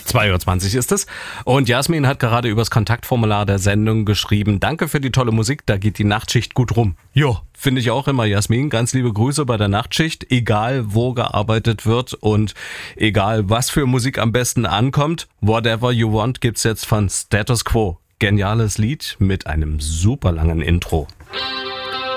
2:20 Uhr ist es. Und Jasmin hat gerade übers Kontaktformular der Sendung geschrieben: Danke für die tolle Musik, da geht die Nachtschicht gut rum. Ja, finde ich auch immer, Jasmin. Ganz liebe Grüße bei der Nachtschicht, egal wo gearbeitet wird und egal was für Musik am besten ankommt. Whatever You Want gibt's jetzt von Status Quo. Geniales Lied mit einem super langen Intro.